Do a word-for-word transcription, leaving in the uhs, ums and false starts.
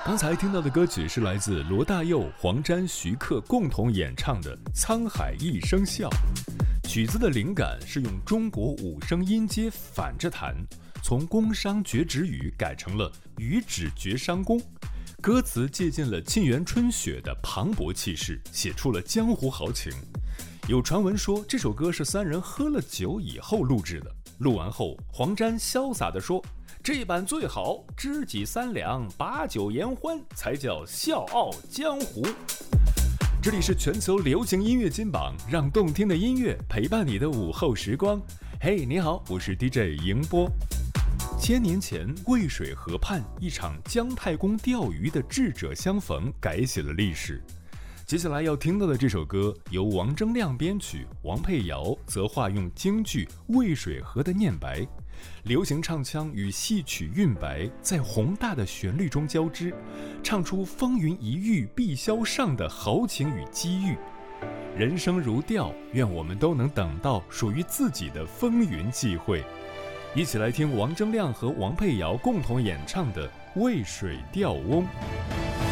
刚才听到的歌曲是来自罗大佑、黄沾、徐克共同演唱的《沧海一声笑》。曲子的灵感是用中国五声音阶反着弹，从宫商角徵羽改成了羽指绝商宫。歌词借鉴了沁园春雪的磅礴气势，写出了江湖豪情。有传闻说这首歌是三人喝了酒以后录制的，录完后黄沾潇洒地说，这版最好，知己三两，把酒言欢，才叫笑傲江湖。这里是全球流行音乐金榜，让动听的音乐陪伴你的午后时光。嘿、hey, 你好，我是 D J 迎波。千年前，渭水河畔一场姜太公钓鱼的智者相逢，改写了历史。接下来要听到的这首歌由王铮亮编曲，王佩瑶则化用京剧渭水河的念白，流行唱腔与戏曲韵白在宏大的旋律中交织，唱出风云一遇必消上的豪情与机遇。人生如钓，愿我们都能等到属于自己的风云际会。一起来听王铮亮和王佩瑶共同演唱的《渭水钓翁》。